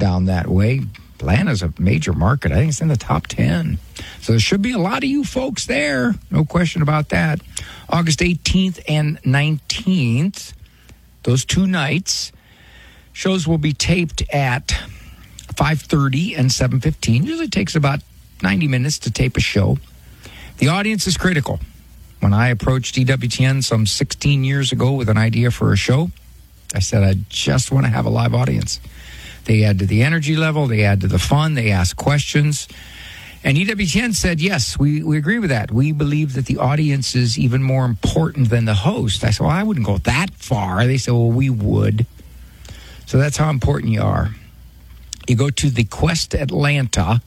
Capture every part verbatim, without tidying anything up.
down that way. Atlanta's a major market. I think it's in the top ten. So there should be a lot of you folks there. No question about that. August eighteenth and nineteenth, those two nights, shows will be taped at five thirty and seven fifteen. Usually takes about ninety minutes to tape a show. The audience is critical. When I approached E W T N some sixteen years ago with an idea for a show, I said, I just want to have a live audience. They add to the energy level. They add to the fun. They ask questions. And E W T N said, yes, we, we agree with that. We believe that the audience is even more important than the host. I said, well, I wouldn't go that far. They said, well, we would. So that's how important you are. You go to the quest atlanta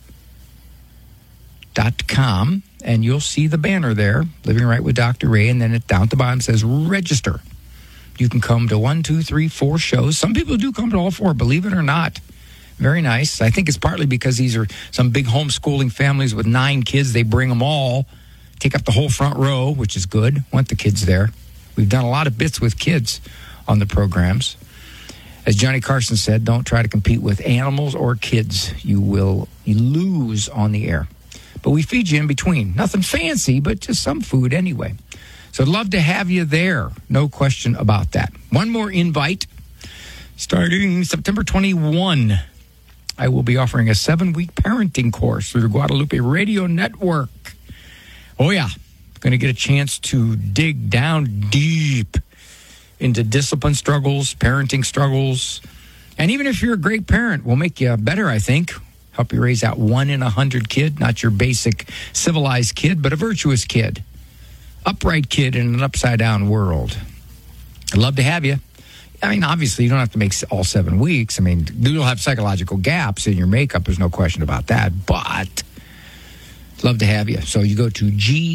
dot com, and you'll see the banner there, Living Right with Doctor Ray, and then it down at the bottom says register. You can come to one, two, three, four shows. Some people do come to all four, believe it or not. Very nice. I think it's partly because these are some big homeschooling families with nine kids. They bring them all, take up the whole front row, which is good. Want the kids there. We've done a lot of bits with kids on the programs. As Johnny Carson said, don't try to compete with animals or kids. You will you lose on the air. But we feed you in between. Nothing fancy, but just some food anyway. So I'd love to have you there. No question about that. One more invite. Starting September twenty-first, I will be offering a seven-week parenting course through the Guadalupe Radio Network. Oh, yeah. Going to get a chance to dig down deep into discipline struggles, parenting struggles. And even if you're a great parent, we'll make you better, I think. Help you raise that one in a hundred kid, not your basic civilized kid, but a virtuous kid. Upright kid in an upside-down world. I'd love to have you. I mean, obviously, you don't have to make all seven weeks. I mean, you'll have psychological gaps in your makeup. There's no question about that. But love to have you. So you go to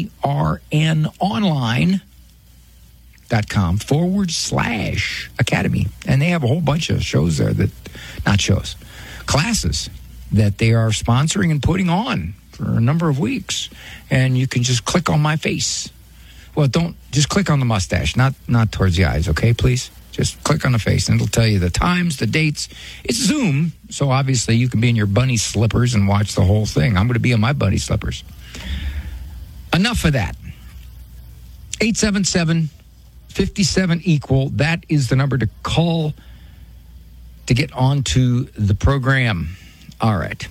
grnonline.com forward slash academy. And they have a whole bunch of shows there that, not shows, classes that they are sponsoring and putting on for a number of weeks. And you can just click on my face. Well, don't, just click on the mustache, not not towards the eyes, okay, please? Just click on the face, and it'll tell you the times, the dates. It's Zoom, so obviously you can be in your bunny slippers and watch the whole thing. I'm going to be in my bunny slippers. Enough of that. eight seven seven, five seven, equal. That is the number to call to get onto the program. All right.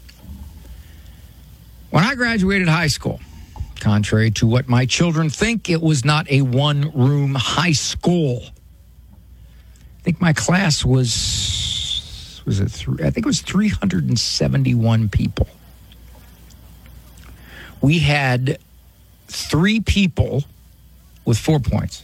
When I graduated high school, contrary to what my children think, it was not a one-room high school. I think my class was, was it three, I think it was three hundred seventy-one people. We had three people with four points.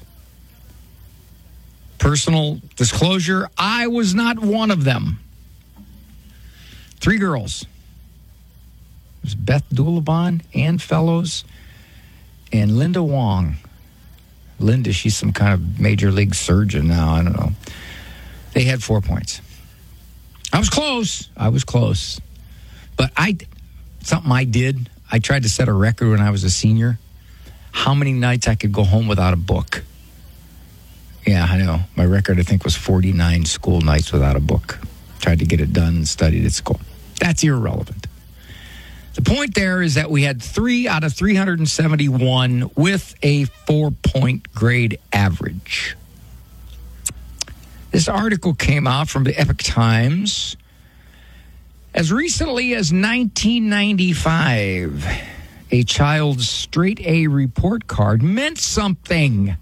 Personal disclosure, I was not one of them. Three girls. It was Beth Doulabon, Ann Fellows, and Linda Wong. Linda, she's some kind of major league surgeon now. I don't know. They had four points. I was close. I was close. But I, something I did, I tried to set a record when I was a senior. How many nights I could go home without a book. Yeah, I know. My record, I think, was forty-nine school nights without a book. Tried to get it done and studied at school. That's irrelevant. The point there is that we had three out of three hundred seventy-one with a four-point grade average. This article came out from the Epoch Times as recently as nineteen ninety-five. A child's straight A report card meant something.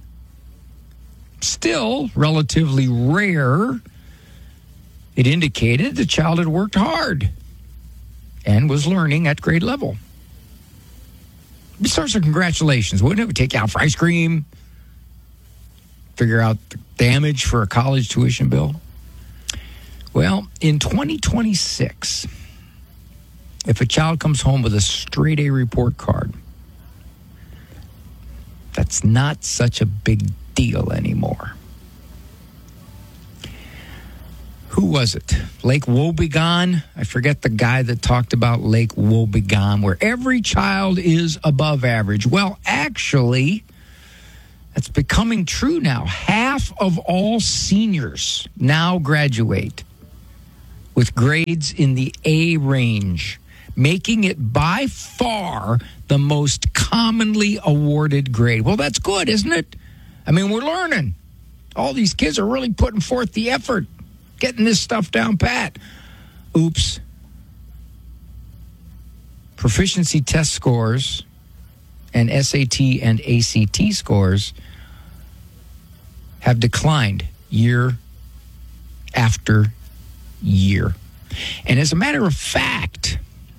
Still relatively rare. It indicated the child had worked hard and was learning at grade level. Besides, congratulations. Wouldn't it? Would take you out for ice cream, figure out the damage for a college tuition bill. Well, in twenty twenty-six, if a child comes home with a straight A report card, that's not such a big deal anymore. Who was it? Lake Wobegon? I forget the guy that talked about Lake Wobegon, where every child is above average. Well, actually, that's becoming true now. Half of all seniors now graduate with grades in the A range, making it by far the most commonly awarded grade. Well, that's good, isn't it? I mean, we're learning. All these kids are really putting forth the effort, getting this stuff down pat. Oops. Proficiency test scores and S A T and A C T scores have declined year after year. And as a matter of fact,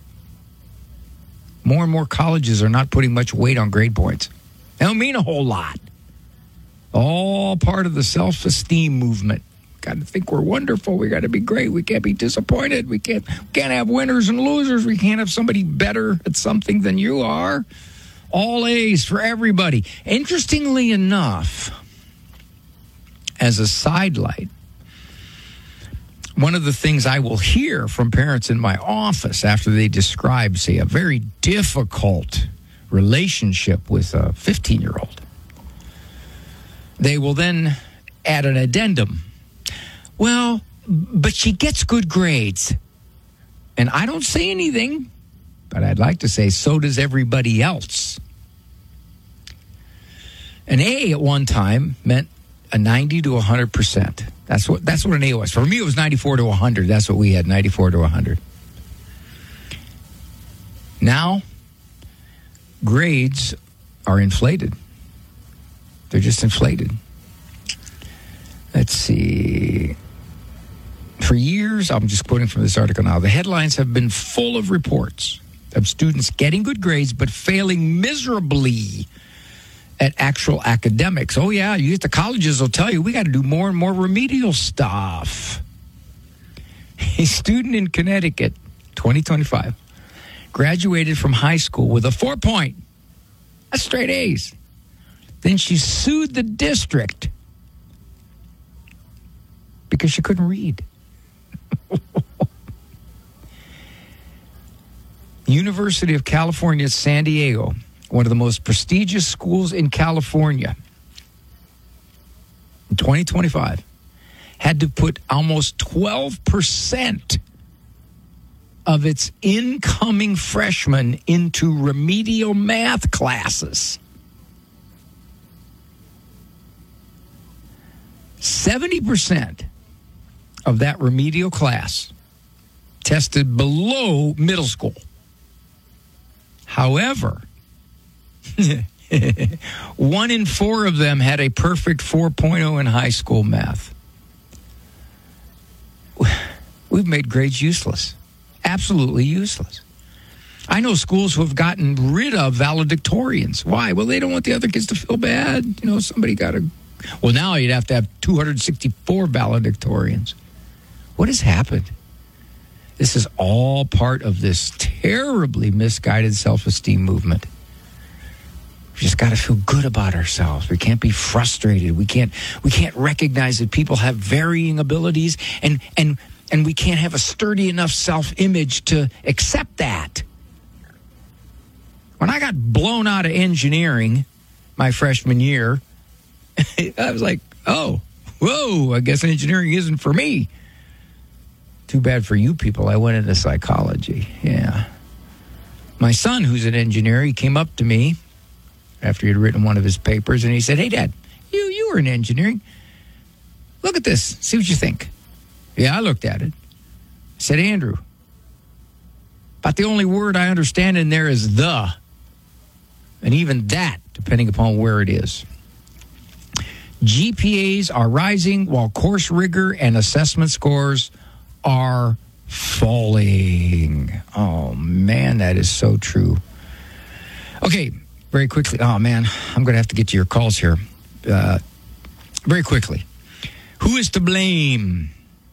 more and more colleges are not putting much weight on grade points. They don't mean a whole lot. All part of the self-esteem movement. Got to think we're wonderful. We got to be great. We can't be disappointed. We can't, we can't have winners and losers. We can't have somebody better at something than you are. All A's for everybody. Interestingly enough, as a sidelight, one of the things I will hear from parents in my office after they describe, say, a very difficult relationship with a fifteen-year-old, they will then add an addendum. Well, but she gets good grades. And I don't say anything, but I'd like to say so does everybody else. An A at one time meant a ninety to one hundred percent. That's what that's what an A was. For me, it was ninety-four to one hundred. That's what we had, ninety-four to one hundred. Now, grades are inflated. They're just inflated. Let's see. For years, I'm just quoting from this article now, the headlines have been full of reports of students getting good grades but failing miserably at actual academics. Oh, yeah, you get to colleges will tell you we got to do more and more remedial stuff. A student in Connecticut, twenty twenty-five, graduated from high school with a four point. That's straight A's. Then she sued the district because she couldn't read. University of California, San Diego, one of the most prestigious schools in California, in twenty twenty-five, had to put almost twelve percent of its incoming freshmen into remedial math classes. seventy percent of that remedial class tested below middle school. However, one in four of them had a perfect four point oh in high school math. We've made grades useless. Absolutely useless. I know schools who have gotten rid of valedictorians. Why? Well, they don't want the other kids to feel bad. You know, somebody got to... Well, now you'd have to have two hundred sixty-four valedictorians. What has happened? This is all part of this terribly misguided self-esteem movement. We just got to feel good about ourselves. We can't be frustrated. We can't we can't recognize that people have varying abilities, and and and we can't have a sturdy enough self-image to accept that. When I got blown out of engineering my freshman year, I was like, oh, whoa, I guess engineering isn't for me. Too bad for you people. I went into psychology. Yeah. My son, who's an engineer, he came up to me after he had written one of his papers, and he said, hey, Dad, you, you were in engineering. Look at this. See what you think. Yeah, I looked at it. I said, Andrew, about the only word I understand in there is the. And even that, depending upon where it is. G P As are rising while course rigor and assessment scores are falling. Oh, man, that is so true. Okay, very quickly. Oh, man, I'm going to have to get to your calls here. Uh, very quickly. Who is to blame?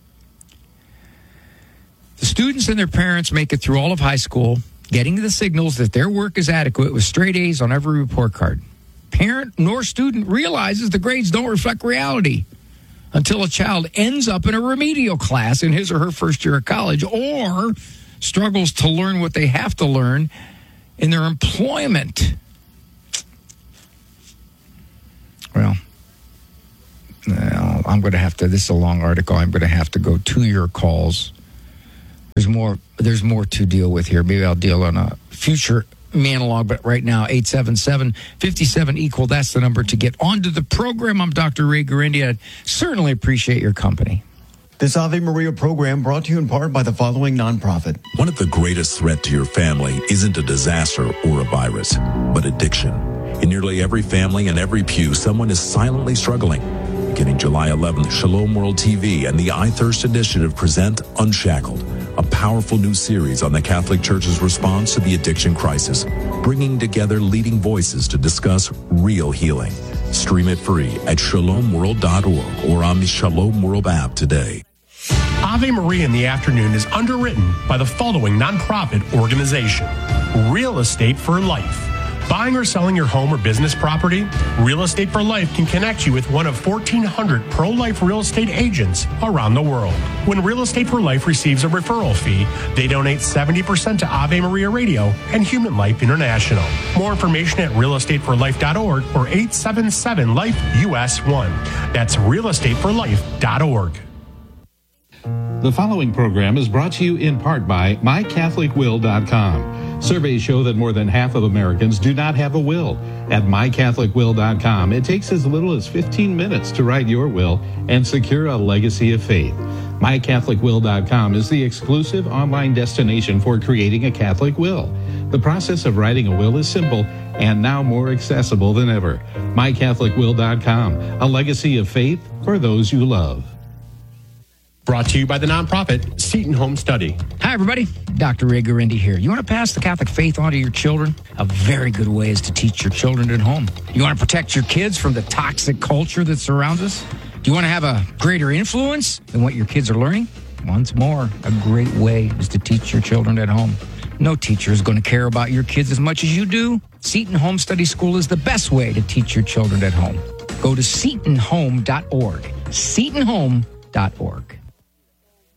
The students and their parents make it through all of high school, getting the signals that their work is adequate with straight A's on every report card. Parent nor student realizes the grades don't reflect reality until a child ends up in a remedial class in his or her first year of college, or struggles to learn what they have to learn in their employment. Well, well I'm going to have to, this is a long article, I'm going to have to go to your calls more there's more to deal with here. Maybe I'll deal on a future monologue, but right now, eight seven seven, five seven, equal. That's the number to get onto the program. I'm Doctor Ray Guarendi. I certainly appreciate your company. This Ave Maria program brought to you in part by the following nonprofit. One of the greatest threats to your family isn't a disaster or a virus, but addiction. In nearly every family and every pew, someone is silently struggling. Beginning July eleventh, Shalom World T V and the I Thirst Initiative present Unshackled, a powerful new series on the Catholic Church's response to the addiction crisis, bringing together leading voices to discuss real healing. Stream it free at shalom world dot org or on the Shalom World app today. Ave Maria in the Afternoon is underwritten by the following nonprofit organization: Real Estate for Life. Buying or selling your home or business property? Real Estate for Life can connect you with one of fourteen hundred pro-life real estate agents around the world. When Real Estate for Life receives a referral fee, they donate seventy percent to Ave Maria Radio and Human Life International. More information at real estate for life dot org or eight seven seven life U S one. That's real estate for life dot org. The following program is brought to you in part by my catholic will dot com. Surveys show that more than half of Americans do not have a will. At my catholic will dot com, it takes as little as fifteen minutes to write your will and secure a legacy of faith. my catholic will dot com is the exclusive online destination for creating a Catholic will. The process of writing a will is simple and now more accessible than ever. my catholic will dot com, a legacy of faith for those you love. Brought to you by the nonprofit Seton Home Study. Hi, everybody. Doctor Ray Guarendi here. You want to pass the Catholic faith on to your children? A very good way is to teach your children at home. You want to protect your kids from the toxic culture that surrounds us? Do you want to have a greater influence in what your kids are learning? Once more, a great way is to teach your children at home. No teacher is going to care about your kids as much as you do. Seton Home Study School is the best way to teach your children at home. Go to seton home dot org. seton home dot org.